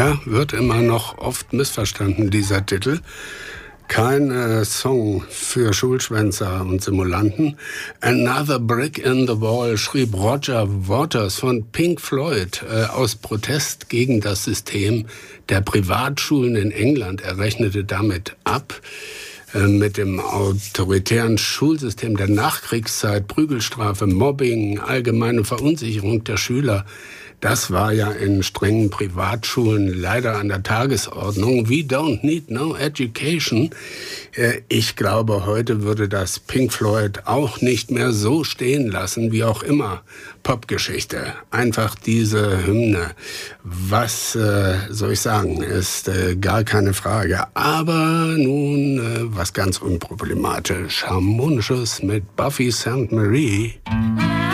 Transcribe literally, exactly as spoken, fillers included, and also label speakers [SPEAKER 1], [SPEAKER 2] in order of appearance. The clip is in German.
[SPEAKER 1] Ja, wird immer noch oft missverstanden, dieser Titel. Kein äh, Song für Schulschwänzer und Simulanten. Another Brick in the Wall schrieb Roger Waters von Pink Floyd äh, aus Protest gegen das System der Privatschulen in England. Er rechnete damit ab, äh, mit dem autoritären Schulsystem der Nachkriegszeit, Prügelstrafe, Mobbing, allgemeine Verunsicherung der Schüler. Das war ja in strengen Privatschulen leider an der Tagesordnung. We don't need no education. Ich glaube, heute würde das Pink Floyd auch nicht mehr so stehen lassen, wie auch immer. Popgeschichte, einfach diese Hymne. Was äh, soll ich sagen, ist äh, gar keine Frage. Aber nun äh, was ganz unproblematisch. Harmonisches mit Buffy Sainte Marie.